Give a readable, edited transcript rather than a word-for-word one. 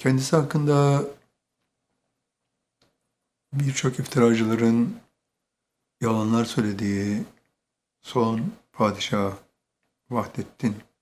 Kendisi hakkında birçok iftiracıların yalanlar söylediği son padişah Vahdettin